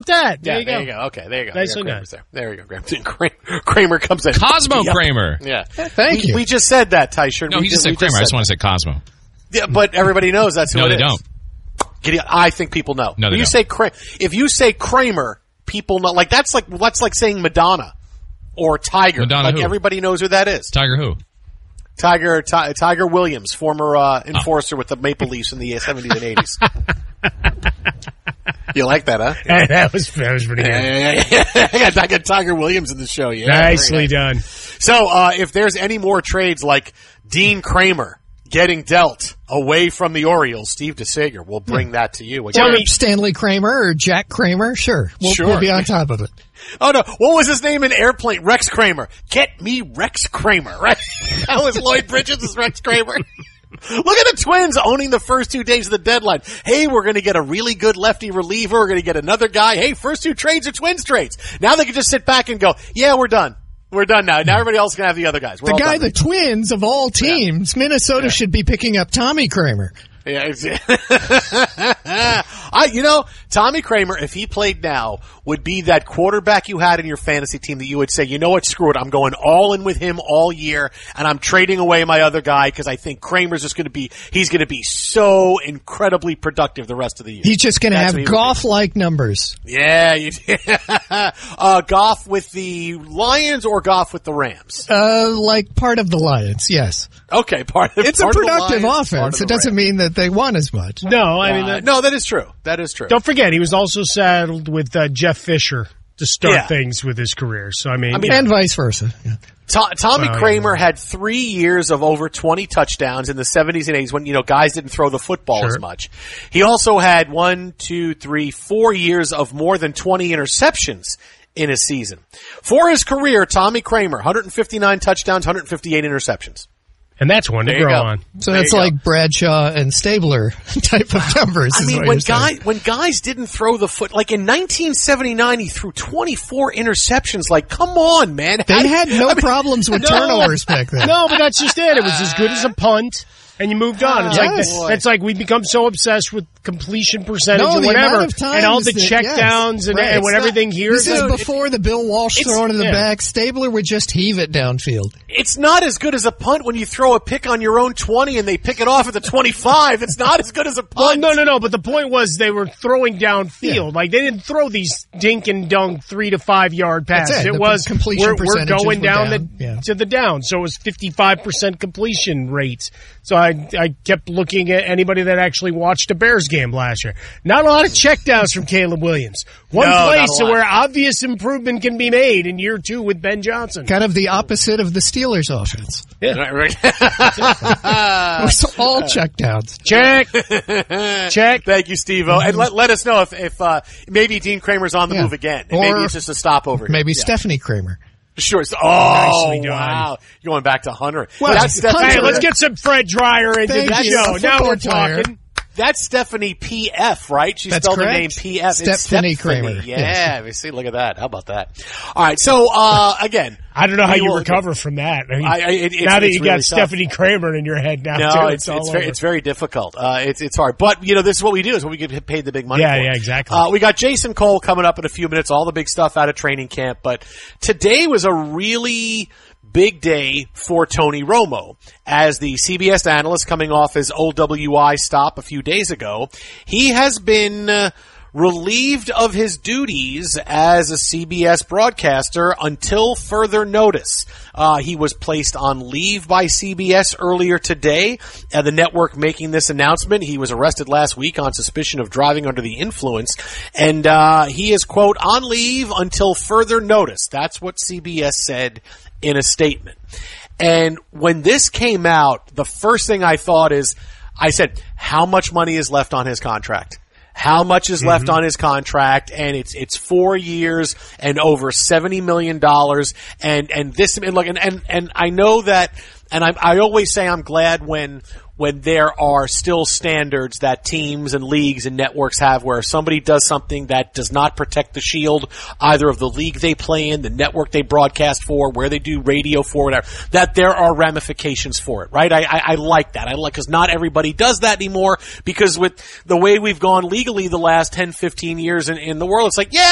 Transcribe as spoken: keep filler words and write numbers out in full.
That. There yeah, you go. there you go. Okay, there you go. Nicely Kramer's done. There. there you go. Kramer, Kramer comes in. Cosmo yep. Kramer. Yeah. Thank we, you. We just said that, Tyshirt. No, we he just did, said Kramer. I just want to say Cosmo. Yeah, but everybody knows that's who No, it they is. don't. Giddy- I think people know. No, they when you don't. say Kra- if you say Kramer, people know. Like that's like that's like saying Madonna or Tiger. Madonna like who? everybody knows who that is. Tiger who? Tiger Ti- Tiger Williams, former uh, enforcer oh. with the Maple Leafs in the seventies and eighties. You like that, huh? Hey, that was that was pretty good. Yeah, yeah, yeah, yeah. I, got, I got Tiger Williams in the show. Yeah, Nicely done. So uh, if there's any more trades like Dean Kramer getting dealt away from the Orioles, Steve DeSager will bring yeah. that to you. Tell me, Stanley Kramer or Jack Kramer? Sure. We'll, sure. we'll be on top of it. Oh, no. What was his name in Airplane? Rex Kramer. Get me Rex Kramer, right? That was Lloyd Bridges as Rex Kramer. Look at the Twins owning the first two days of the deadline. Hey, we're going to get a really good lefty reliever. We're going to get another guy. Hey, first two trades are Twins trades. Now they can just sit back and go, yeah, we're done. We're done now. Now everybody else can have the other guys. We're the all guy, done. the Twins of all teams, yeah. Minnesota yeah. should be picking up Tommy Kramer. Yeah, I, you know, Tommy Kramer, if he played now, would be that quarterback you had in your fantasy team that you would say, you know what, screw it, I'm going all in with him all year, and I'm trading away my other guy because I think Kramer's just going to be, he's going to be so incredibly productive the rest of the year. He's just going to have Goff-like numbers. Yeah, you, uh, Goff with the Lions or Goff with the Rams? Uh, like part of the Lions, yes. Okay, part of It's part a productive of Lions, offense. It doesn't Rams. mean that they won as much. No, I mean, uh, that, no, that is true. That is true. Don't forget, he was also saddled with uh, Jeff Fisher to start yeah. things with his career. So I mean, I mean and vice versa. Yeah. To- Tommy well, Kramer yeah. had three years of over twenty touchdowns in the seventies and eighties when, you know, guys didn't throw the football sure. as much. He also had one, two, three, four years of more than twenty interceptions in a season. For his career, Tommy Kramer, one hundred fifty-nine touchdowns, one hundred fifty-eight interceptions. And that's one to there grow on. So there that's like Bradshaw and Stabler type of numbers. I is mean, what when you're saying. guys when guys didn't throw the foot, like in nineteen seventy-nine, he threw twenty-four interceptions. Like, come on, man! They How, had no I mean, problems with no, turnovers back then. No, but that's just it. It was as good as a punt. And you moved on. It's Yes. like it's like we become so obsessed with completion percentage No, or the whatever, amount of times and all the that- check yes, downs and, right. and what It's everything here. This is Dude, before the Bill Walsh it's- throw into the yeah. back. Stabler would just heave it downfield. It's not as good as a punt when you throw a pick on your own twenty and they pick it off at the twenty-five. It's not as good as a Well, punt. no, no, no. But the point was they were throwing downfield. Yeah. Like they didn't throw these dink and dunk three to five yard That's passes. it. It The was completion we're, we're percentages going were down, down. the Yeah. to the down. So it was fifty-five percent completion rates. So I I kept looking at anybody that actually watched a Bears game last year. Not a lot of checkdowns from Caleb Williams. One No, place not a lot. where obvious improvement can be made in year two with Ben Johnson. Kind of the opposite of the Steelers' offense. Yeah. Right, right. It was all checkdowns. Check. Check. Thank you, Steve-O. And let, let us know if, if uh, maybe Dean Kramer's on the Yeah. move again. And Or maybe it's just a stopover. Maybe Yeah. Stephanie Kramer. Sure. So- Oh, Nicely done. wow. You're going back to Hunter. Well, that's Stephanie, Hey, Hunter- let's get some Fred Dryer into Thank the you. show. A Now we're football player. talking. that's Stephanie P F, right? She That's spelled her correct. name P F. It's Stephanie Kramer. Yeah. Yes. We see, look at that. How about that? All right. So, uh, again. I don't know how we you will- recover from that. I mean, I- I- it- it's- now that it's you really got tough. Stephanie Kramer in your head now, No, too, it's it's, all it's over. very it's very difficult. Uh, it's it's hard, but you know this is what we do. Is what we get paid the big money Yeah, for. yeah, exactly. Uh, we got Jason Cole coming up in a few minutes. All the big stuff out of training camp, but today was a really big day for Tony Romo as the C B S analyst coming off his O W I stop a few days ago. He has been Uh, relieved of his duties as a C B S broadcaster until further notice. Uh, he was placed on leave by C B S earlier today. Uh, the network making this announcement. He was arrested last week on suspicion of driving under the influence. And uh, he is, quote, on leave until further notice. That's what C B S said in a statement. And when this came out, the first thing I thought is, I said, how much money is left on his contract? How much is left Mm-hmm. on his contract? And it's it's four years and over seventy million dollars. And and this and look and and, and I know that. And I I always say I'm glad when when there are still standards that teams and leagues and networks have where if somebody does something that does not protect the shield either of the league they play in, the network they broadcast for, where they do radio for, whatever, that there are ramifications for it, right? I, I, I like that. I like, because not everybody does that anymore, because with the way we've gone legally the last ten, fifteen years in, in the world, it's like, yeah,